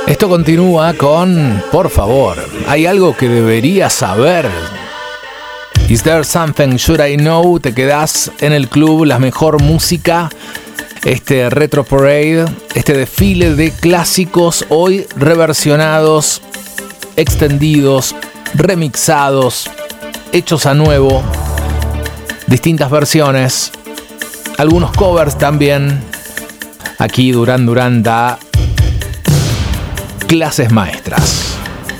Esto continúa con, por favor, hay algo que deberías saber. Is there something should I know? Te quedás en el club, la mejor música. Este Retro Parade, este desfile de clásicos hoy reversionados, extendidos, remixados, hechos a nuevo, distintas versiones, algunos covers también. Aquí Duran Duran da clases maestras.